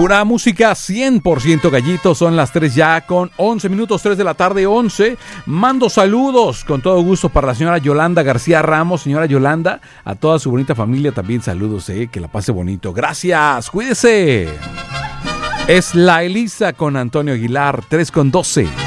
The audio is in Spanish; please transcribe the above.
Pura música 100% gallito. Son las 3 ya con 11 minutos, 3 de la tarde, 11. Mando saludos con todo gusto para la señora Yolanda García Ramos. Señora Yolanda, a toda su bonita familia también saludos, que la pase bonito. Gracias, cuídese. Es la Elisa con Antonio Aguilar, 3 con 12.